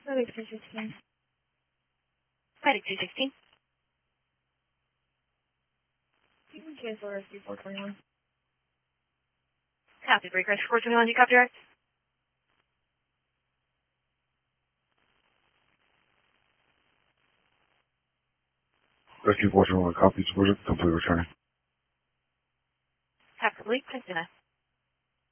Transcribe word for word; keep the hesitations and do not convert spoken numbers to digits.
Medic two sixteen. Medic two sixteen. You can cancel rescue four twenty-one. Copy, break rescue four twenty-one, do you copy direct? Rescue four twenty-one, copy, support, complete return. Have complete, please do that.